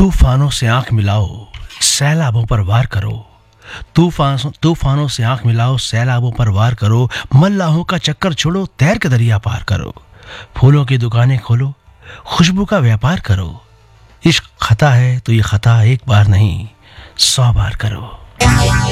तूफानों से आंख मिलाओ, सैलाबों पर वार करो। तूफानों से आंख मिलाओ, सैलाबों पर वार करो। मल्लाहों का चक्कर छोड़ो, तैर के दरिया पार करो। फूलों की दुकानें खोलो, खुशबू का व्यापार करो। इश्क खता है तो ये खता एक बार नहीं 100 बार करो।